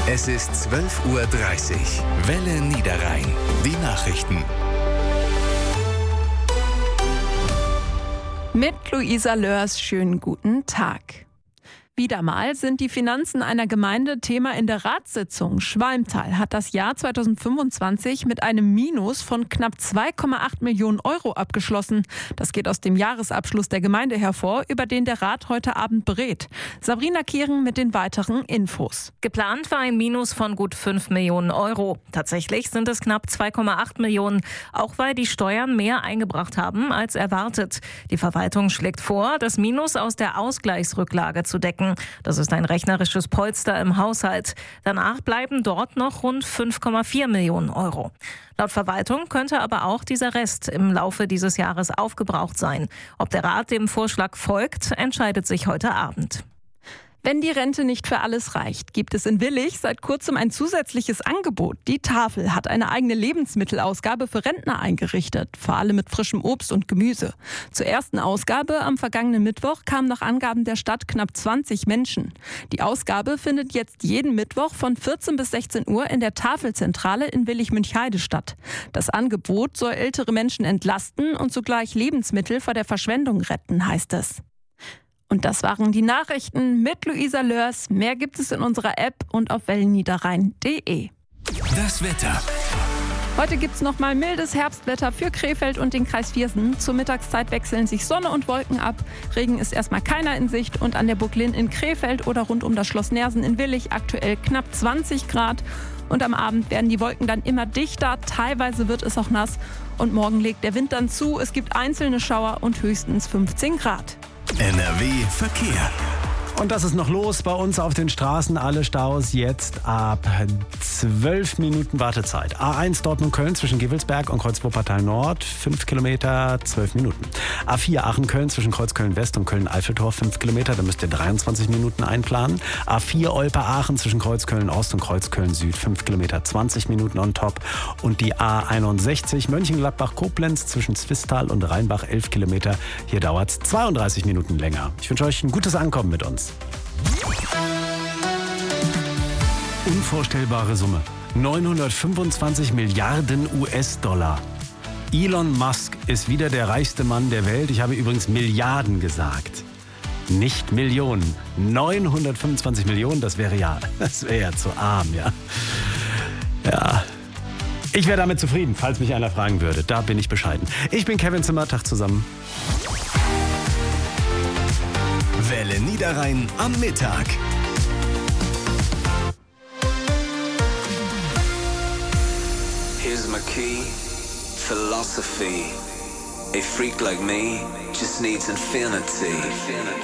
Es ist 12:30 Uhr. Welle Niederrhein. Die Nachrichten. Mit Luisa Lörs, schönen guten Tag. Wieder mal sind die Finanzen einer Gemeinde Thema in der Ratssitzung. Schwalmtal hat das Jahr 2025 mit einem Minus von knapp 2,8 Millionen Euro abgeschlossen. Das geht aus dem Jahresabschluss der Gemeinde hervor, über den der Rat heute Abend berät. Sabrina Kieren mit den weiteren Infos. Geplant war ein Minus von gut 5 Millionen Euro. Tatsächlich sind es knapp 2,8 Millionen, auch weil die Steuern mehr eingebracht haben als erwartet. Die Verwaltung schlägt vor, das Minus aus der Ausgleichsrücklage zu decken. Das ist ein rechnerisches Polster im Haushalt. Danach bleiben dort noch rund 5,4 Millionen Euro. Laut Verwaltung könnte aber auch dieser Rest im Laufe dieses Jahres aufgebraucht sein. Ob der Rat dem Vorschlag folgt, entscheidet sich heute Abend. Wenn die Rente nicht für alles reicht, gibt es in Willich seit kurzem ein zusätzliches Angebot. Die Tafel hat eine eigene Lebensmittelausgabe für Rentner eingerichtet, vor allem mit frischem Obst und Gemüse. Zur ersten Ausgabe am vergangenen Mittwoch kamen nach Angaben der Stadt knapp 20 Menschen. Die Ausgabe findet jetzt jeden Mittwoch von 14 bis 16 Uhr in der Tafelzentrale in Willich-Münchheide statt. Das Angebot soll ältere Menschen entlasten und zugleich Lebensmittel vor der Verschwendung retten, heißt es. Und das waren die Nachrichten mit Luisa Lörs. Mehr gibt es in unserer App und auf wellenniederrhein.de. Das Wetter. Heute gibt es nochmal mildes Herbstwetter für Krefeld und den Kreis Viersen. Zur Mittagszeit wechseln sich Sonne und Wolken ab. Regen ist erstmal keiner in Sicht und an der Burg Linn in Krefeld oder rund um das Schloss Neersen in Willich aktuell knapp 20 Grad. Und am Abend werden die Wolken dann immer dichter, teilweise wird es auch nass. Und morgen legt der Wind dann zu, es gibt einzelne Schauer und höchstens 15 Grad. NRW Verkehr. Und das ist noch los bei uns auf den Straßen. Alle Staus jetzt ab 12 Minuten Wartezeit. A1 Dortmund-Köln zwischen Gevelsberg und Kreuz-Wuppertal Nord, 5 Kilometer, 12 Minuten. A4 Aachen-Köln zwischen Kreuz-Köln-West und Köln-Eiffeltor, 5 Kilometer, da müsst ihr 23 Minuten einplanen. A4 Olpe-Aachen zwischen Kreuz-Köln-Ost und Kreuz-Köln-Süd, 5 Kilometer, 20 Minuten on top. Und die A61 Mönchengladbach-Koblenz zwischen Zwistal und Rheinbach, 11 Kilometer. Hier dauert es 32 Minuten länger. Ich wünsche euch ein gutes Ankommen mit uns. Unvorstellbare Summe. 925 Milliarden US-Dollar. Elon Musk ist wieder der reichste Mann der Welt. Ich habe übrigens Milliarden gesagt. Nicht Millionen. 925 Millionen, das wäre ja zu arm, ja. Ja. Ich wäre damit zufrieden, falls mich einer fragen würde. Da bin ich bescheiden. Ich bin Kevin Zimmer, Tag zusammen. Welle Niederrhein am Mittag. Here's my key, philosophy. A freak like me just needs infinity.